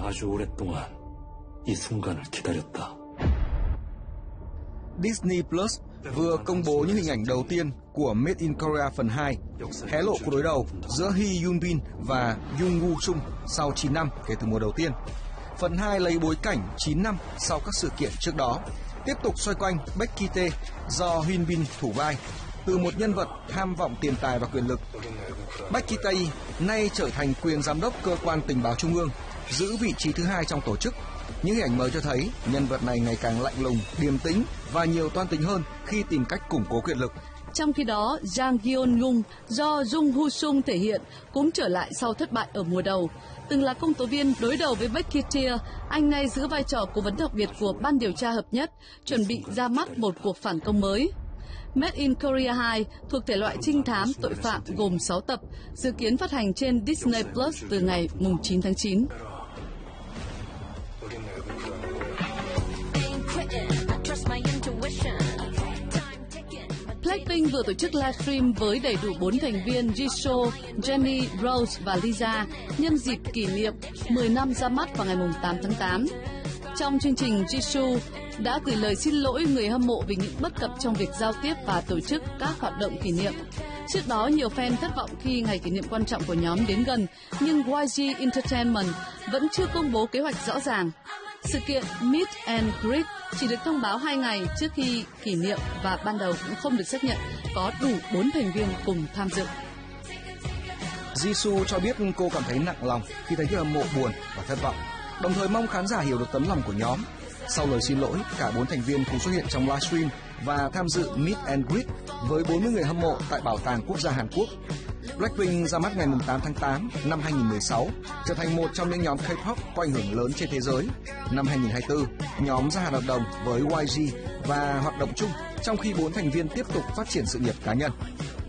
아주 오랫동안 이 순간을 기다렸다. Disney Plus vừa công bố những hình ảnh đầu tiên của Made in Korea phần 2, hé lộ cuộc đối đầu giữa Hee Yoon Bin và Jung Woo Sung sau 9 năm kể từ mùa đầu tiên. Phần 2 lấy bối cảnh 9 năm sau các sự kiện trước đó, tiếp tục xoay quanh Becky Tae do Hyun Bin thủ vai. Từ một nhân vật tham vọng tiền tài và quyền lực, Becky Tae nay trở thành quyền giám đốc cơ quan tình báo trung ương, giữ vị trí thứ 2 trong tổ chức. Những hình ảnh mới cho thấy nhân vật này ngày càng lạnh lùng, điềm tĩnh và nhiều toan tính hơn khi tìm cách củng cố quyền lực. Trong khi đó, Jang Gyeon-gung do Jung Woo Sung thể hiện cũng trở lại sau thất bại ở mùa đầu. Từng là công tố viên đối đầu với Becky Tae, anh nay giữ vai trò cố vấn đặc biệt của ban điều tra hợp nhất, chuẩn bị ra mắt một cuộc phản công mới. Made in Korea 2 thuộc thể loại trinh thám tội phạm gồm 6 tập, dự kiến phát hành trên Disney Plus từ ngày 9 tháng 9. Blackpink vừa tổ chức livestream với đầy đủ 4 thành viên Jisoo, Jennie, Rose và Lisa nhân dịp kỷ niệm 10 năm ra mắt vào ngày 8 tháng 8. Trong chương trình, Jisoo đã gửi lời xin lỗi người hâm mộ vì những bất cập trong việc giao tiếp và tổ chức các hoạt động kỷ niệm. Trước đó, nhiều fan thất vọng khi ngày kỷ niệm quan trọng của nhóm đến gần, nhưng YG Entertainment vẫn chưa công bố kế hoạch rõ ràng. Sự kiện Meet and Greet chỉ được thông báo 2 ngày trước khi kỷ niệm và ban đầu cũng không được xác nhận có đủ 4 thành viên cùng tham dự. Jisoo cho biết cô cảm thấy nặng lòng khi thấy người hâm mộ buồn và thất vọng, đồng thời mong khán giả hiểu được tấm lòng của nhóm. Sau lời xin lỗi, cả 4 thành viên cùng xuất hiện trong livestream và tham dự Meet and Greet với 40 người hâm mộ tại Bảo tàng Quốc gia Hàn Quốc. Blackpink ra mắt ngày 8 tháng 8 năm 2016, trở thành một trong những nhóm K-pop có ảnh hưởng lớn trên thế giới. Năm 2024, nhóm gia hạn hợp đồng với YG và hoạt động chung, trong khi 4 thành viên tiếp tục phát triển sự nghiệp cá nhân.